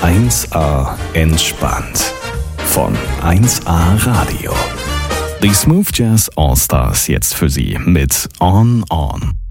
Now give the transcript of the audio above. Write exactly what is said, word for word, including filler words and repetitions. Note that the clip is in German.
eins A entspannt von eins A Radio. Die Smooth Jazz All Stars jetzt für Sie mit On On.